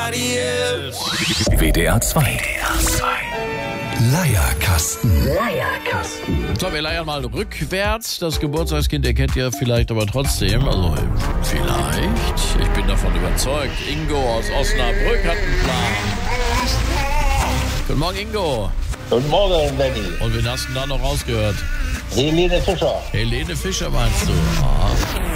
WDR 2. Leierkasten. So, wir leiern mal rückwärts. Das Geburtstagskind, ihr kennt ihr vielleicht aber trotzdem. Also, vielleicht. Ich bin davon überzeugt. Ingo aus Osnabrück hat einen Plan. Guten Morgen, Ingo. Guten Morgen, Benny. Und wen hast du da noch rausgehört? Helene Fischer. Helene Fischer meinst du? Ah.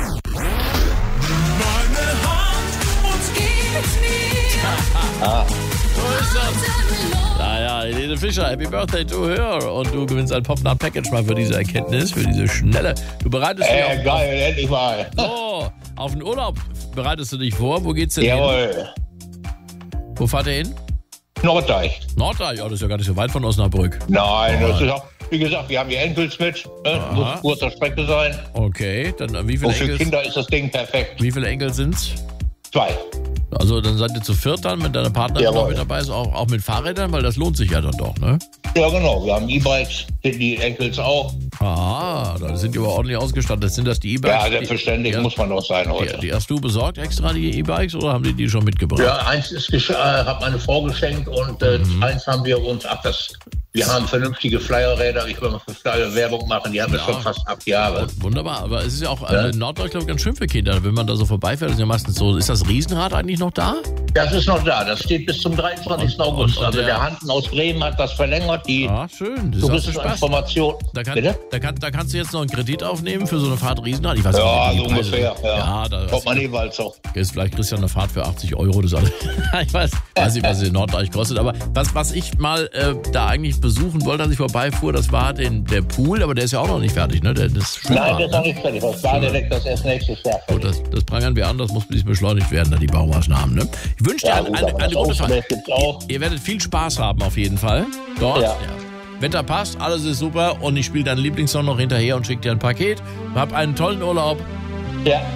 So ist das. Naja, Helene Fischer, Happy Birthday to her. Und du gewinnst ein Popnut Package mal für diese Erkenntnis, für diese schnelle. Du bereitest dich auf, Geil, endlich mal. auf den Urlaub bereitest du dich vor. Wo geht's denn hin? Jawohl. Wo fahrt ihr hin? Norddeich. Norddeich, ja, das ist ja gar nicht so weit von Osnabrück. Nein, das ist auch, wie gesagt, wir haben die Enkels mit. Muss kurzer Strecke sein. Okay, dann wie viele Und für Enkel? Kinder ist das Ding perfekt. Wie viele Enkel sind's? 2. Also dann seid ihr zu viert dann mit deiner Partnerin Jawohl. noch mit dabei, ist auch mit Fahrrädern, weil das lohnt sich ja dann doch, ne? Ja, genau. Wir haben E-Bikes, die Enkels auch. Ah, da sind die aber ordentlich ausgestattet. Sind das die E-Bikes? Ja, selbstverständlich muss man doch sein heute. Die hast du besorgt extra, die E-Bikes, oder haben die schon mitgebracht? Ja, eins ist hat meine Frau geschenkt und eins haben wir uns, wir haben vernünftige Flyerräder, ich will mal für Flyer Werbung machen, die haben wir schon fast 8 Jahre. Wunderbar, aber es ist ja auch in Norddeutschland ganz schön für Kinder, wenn man da so vorbeifährt, ist ja meistens so. Ist das Riesenrad eigentlich noch da? Das ist noch da, das steht bis zum 23. August. und Also der der Hansen aus Bremen hat das verlängert, die Ah, schön, das ist auch so Spaß. Touristinformation. Da kannst du jetzt noch einen Kredit aufnehmen für so eine Fahrt Riesenrad. Ich weiß Ja, nicht, wie so die Preise ungefähr. sind. Ja, da kommt man jeweils auch. Vielleicht kriegst du ja eine Fahrt für 80 €. Das alles. Ich weiß nicht, was es in Norddeich kostet. Aber was ich mal da eigentlich besuchen wollte, als ich vorbeifuhr, das war der Pool, aber der ist ja auch noch nicht fertig, ne? Das Nein, der ist noch nicht fertig. Das Badedeck, das erst nächstes Jahr Oh, fertig. das prangern wir an, das muss beschleunigt werden, da die Baumaßnahmen. Ne? Ich wünsche dir eine gute Fahrt. Ihr werdet viel Spaß haben auf jeden Fall. Dort. Ja. Wetter passt, alles ist super und ich spiele deinen Lieblingssong noch hinterher und schicke dir ein Paket. Hab einen tollen Urlaub. Ja.